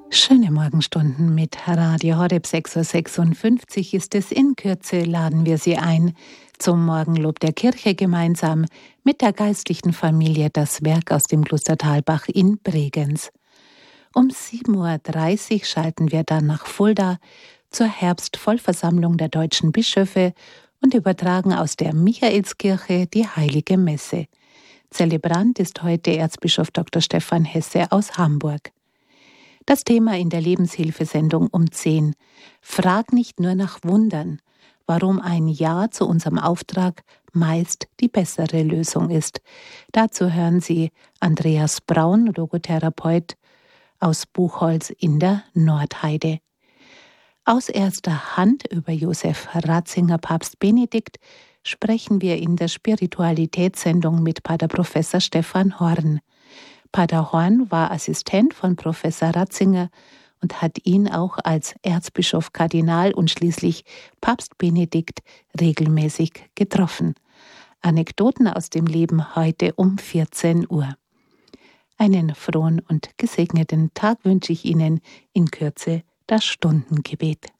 Schöne Morgenstunden mit Radio Horeb. 6:56 Uhr ist es. In Kürze laden wir Sie ein zum Morgenlob der Kirche gemeinsam mit der geistlichen Familie Das Werk aus dem Kloster Thalbach in Bregenz. Um 7:30 Uhr schalten wir dann nach Fulda zur Herbstvollversammlung der deutschen Bischöfe und übertragen aus der Michaelskirche die Heilige Messe. Zelebrant ist heute Erzbischof Dr. Stefan Hesse aus Hamburg. Das Thema in der Lebenshilfesendung um 10. Frag nicht nur nach Wundern, warum ein Ja zu unserem Auftrag meist die bessere Lösung ist. Dazu hören Sie Andreas Braun, Logotherapeut aus Buchholz in der Nordheide. Aus erster Hand über Josef Ratzinger, Papst Benedikt, sprechen wir in der Spiritualitätssendung mit Pater Professor Stefan Horn. Pater Horn war Assistent von Professor Ratzinger und hat ihn auch als Erzbischof, Kardinal und schließlich Papst Benedikt regelmäßig getroffen. Anekdoten aus dem Leben heute um 14 Uhr. Einen frohen und gesegneten Tag wünsche ich Ihnen. In Kürze das Stundengebet.